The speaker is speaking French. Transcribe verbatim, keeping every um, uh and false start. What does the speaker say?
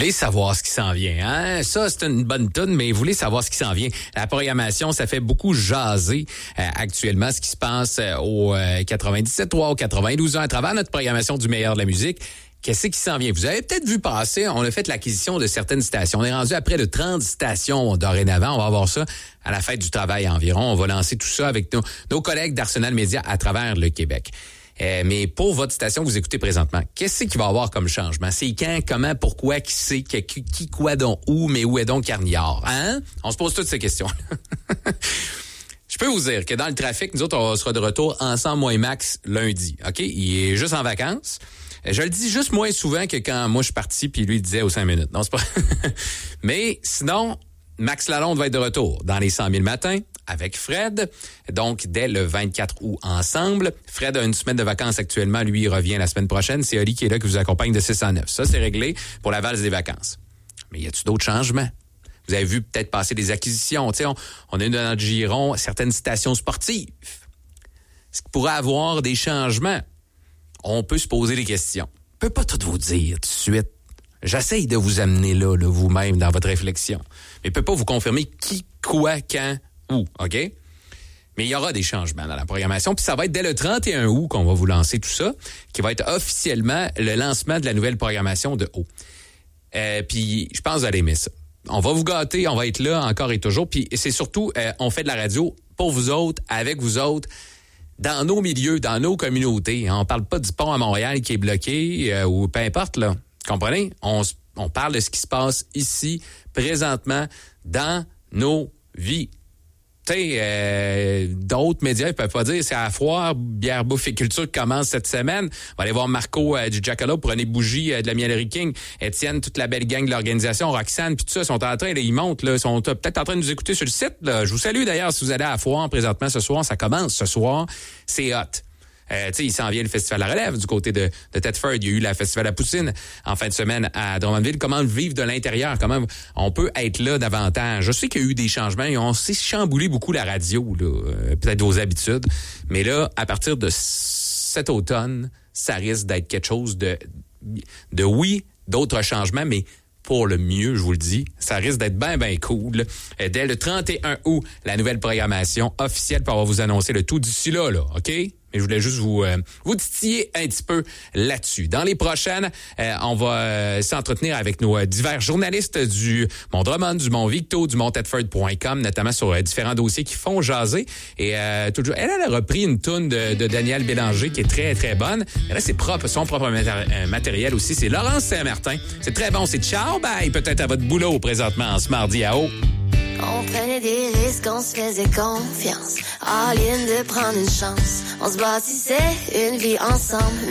voulez savoir ce qui s'en vient, hein? Ça, c'est une bonne toune, mais vous voulez savoir ce qui s'en vient. La programmation, ça fait beaucoup jaser euh, actuellement ce qui se passe euh, au euh, quatre-vingt-dix-sept trois, au quatre-vingt-douze ans, à travers notre programmation du meilleur de la musique. Qu'est-ce qui s'en vient? Vous avez peut-être vu passer, on a fait l'acquisition de certaines stations. On est rendu à près de trente stations dorénavant. On va avoir ça à la fête du travail environ. On va lancer tout ça avec nos, nos collègues d'Arsenal Média à travers le Québec. Euh, mais pour votre station que vous écoutez présentement, qu'est-ce qu'il va y avoir comme changement? C'est quand, comment, pourquoi, qui sait, qui, qui, quoi, donc, où, mais où est donc Carniard? Hein? On se pose toutes ces questions. Je peux vous dire que dans le trafic, nous autres, on sera de retour ensemble, moi et Max, lundi. OK? Il est juste en vacances. Je le dis juste moins souvent que quand moi je suis parti puis lui il disait aux cinq minutes. Non, c'est pas... Mais sinon, Max Lalonde va être de retour dans les cent mille matins avec Fred. Donc, dès le vingt-quatre août ensemble. Fred a une semaine de vacances actuellement. Lui, il revient la semaine prochaine. C'est Oli qui est là qui vous accompagne de six à neuf. Ça, c'est réglé pour la valse des vacances. Mais y a-t-il d'autres changements? Vous avez vu peut-être passer des acquisitions. Tu sais, on, on a eu dans notre giron certaines stations sportives. Est-ce qu'il pourrait avoir des changements? On peut se poser des questions. Je peux pas tout vous dire tout de suite. J'essaye de vous amener là, là vous-même, dans votre réflexion. Mais je peux pas vous confirmer qui, quoi, quand, où, OK? Mais il y aura des changements dans la programmation. Puis ça va être dès le trente et un août qu'on va vous lancer tout ça, qui va être officiellement le lancement de la nouvelle programmation de haut. Euh, puis je pense que vous allez aimer ça. On va vous gâter, on va être là encore et toujours. Puis c'est surtout, euh, on fait de la radio pour vous autres, avec vous autres, dans nos milieux, dans nos communautés. On parle pas du pont à Montréal qui est bloqué euh, ou peu importe, là. Comprenez? On, on parle de ce qui se passe ici, présentement, dans nos vies. Tu sais, euh, d'autres médias, ils peuvent pas dire c'est à la foire, bière, bouffe et culture qui commence cette semaine. On va aller voir Marco euh, du Jackalope, prenez bougie euh, de la Mielerie King, Étienne, toute la belle gang de l'organisation, Roxane, puis tout ça, sont en train, là, ils montent, là, sont euh, peut-être en train de nous écouter sur le site. Là. Je vous salue d'ailleurs si vous allez à la foire présentement ce soir, ça commence ce soir, c'est hot. Euh, tu sais, il s'en vient le Festival de la Relève du côté de, de Thetford. Il y a eu la Festival à Poutine en fin de semaine à Drummondville. Comment le vivre de l'intérieur? Comment on peut être là davantage? Je sais qu'il y a eu des changements et on s'est chamboulé beaucoup la radio, là, euh, peut-être vos habitudes. Mais là, à partir de cet automne, ça risque d'être quelque chose de, de oui, d'autres changements, mais pour le mieux, je vous le dis. Ça risque d'être bien, bien cool. Dès le trente et un août, la nouvelle programmation officielle pour vous annoncer le tout d'ici là, là, OK? Mais je voulais juste vous euh, vous titiller un petit peu là-dessus. Dans les prochaines, euh, on va euh, s'entretenir avec nos euh, divers journalistes du Mont Drummond, du Mont Victo, du Mont Thetford point com, notamment sur euh, différents dossiers qui font jaser. Et euh, toujours, elle, elle a repris une toune de, de Daniel Bélanger qui est très, très bonne. Et là, c'est propre, son propre maté- matériel aussi. C'est Laurence Saint-Martin. C'est très bon. C'est ciao, bye, peut-être à votre boulot présentement en ce mardi à haut. On prenait des risques, on se faisait confiance. All in de prendre une chance. On se bâtissait une vie ensemble.